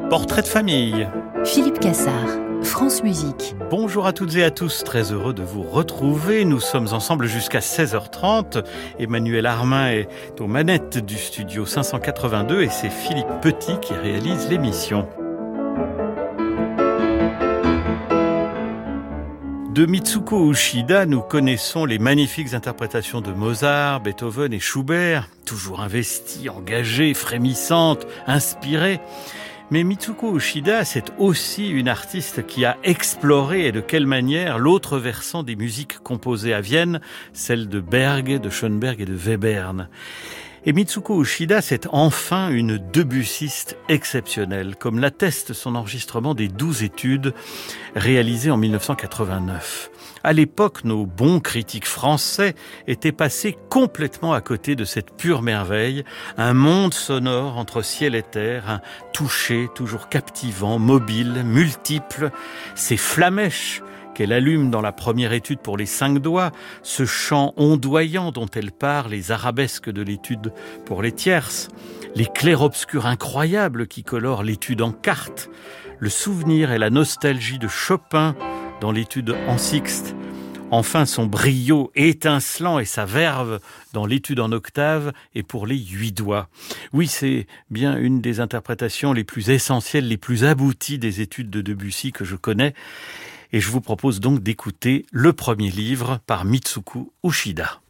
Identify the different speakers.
Speaker 1: Portrait de famille.
Speaker 2: Philippe Cassard, France Musique.
Speaker 1: Bonjour à toutes et à tous, très heureux de vous retrouver. Nous sommes ensemble jusqu'à 16h30. Emmanuel Armin est aux manettes du studio 582 et c'est Philippe Petit qui réalise l'émission. De Mitsuko Uchida, nous connaissons les magnifiques interprétations de Mozart, Beethoven et Schubert, toujours investies, engagées, frémissantes, inspirées. Mais Mitsuko Uchida, c'est aussi une artiste qui a exploré, et de quelle manière, l'autre versant des musiques composées à Vienne, celle de Berg, de Schoenberg et de Webern. Et Mitsuko Uchida, c'est enfin une debussiste exceptionnelle, comme l'atteste son enregistrement des 12 études réalisées en 1989. À l'époque, nos bons critiques français étaient passés complètement à côté de cette pure merveille, un monde sonore entre ciel et terre, un toucher toujours captivant, mobile, multiple, ces flamèches qu'elle allume dans la première étude pour les 5 doigts, ce chant ondoyant dont elle parle, les arabesques de l'étude pour les tierces, les clairs-obscurs incroyables qui colorent l'étude en quarte, le souvenir et la nostalgie de Chopin dans l'étude en sixte, enfin son brio étincelant et sa verve dans l'étude en octave et pour les 8 doigts. Oui, c'est bien une des interprétations les plus essentielles, les plus abouties des études de Debussy que je connais. Et je vous propose donc d'écouter le premier livre par Mitsuko Uchida.